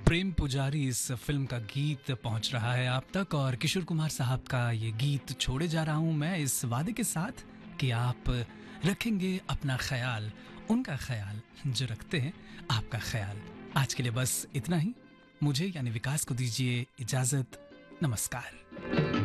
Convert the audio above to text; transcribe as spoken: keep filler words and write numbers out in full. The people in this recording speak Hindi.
प्रेम पुजारी इस फिल्म का गीत पहुंच रहा है आप तक और किशोर कुमार साहब का ये गीत छोड़े जा रहा हूं मैं इस वादे के साथ कि आप रखेंगे अपना ख्याल, उनका ख्याल जो रखते हैं आपका ख्याल। आज के लिए बस इतना ही। मुझे यानी विकास को दीजिए इजाजत। नमस्कार।